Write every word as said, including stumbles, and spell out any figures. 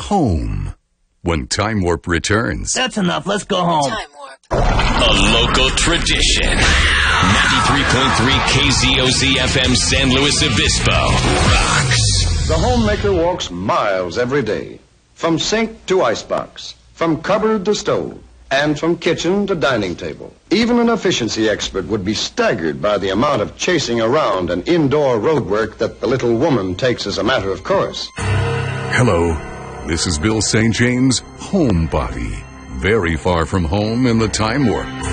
home. When Time Warp returns. That's enough. Let's go home. Time Warp. A local tradition. ninety-three point three K Z O Z F M San Luis Obispo rocks. The homemaker walks miles every day. From sink to icebox. From cupboard to stove. And from kitchen to dining table. Even an efficiency expert would be staggered by the amount of chasing around and indoor road work that the little woman takes as a matter of course. Hello, this is Bill Saint James, Homebody. Very far from home in the Time Warp.